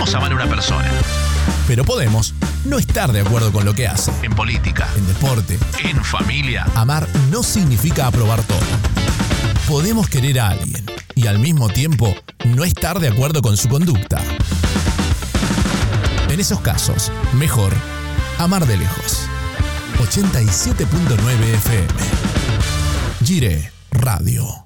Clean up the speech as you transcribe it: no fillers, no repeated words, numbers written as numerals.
Podemos amar a una persona. Pero podemos no estar de acuerdo con lo que hace. En política, En deporte, en familia. amar no significa aprobar todo. Podemos querer a alguien y al mismo tiempo no estar de acuerdo con su conducta. En esos casos, mejor amar de lejos. 87.9 FM. Gire Radio.